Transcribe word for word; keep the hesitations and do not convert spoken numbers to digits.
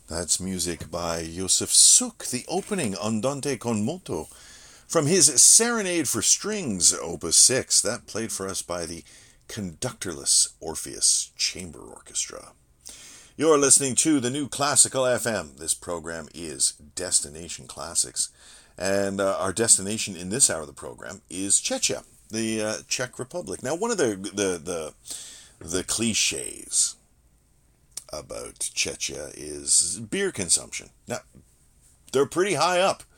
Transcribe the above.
That's music by Josef Suk, the opening Andante con moto from his Serenade for Strings, Opus six. That played for us by the Conductorless Orpheus Chamber Orchestra. You're listening to the New Classical F M. This program is Destination Classics. And uh, our destination in this hour of the program is Czechia, the uh, Czech Republic. Now, one of the, the, the, the cliches about Czechia is beer consumption. Now, they're pretty high up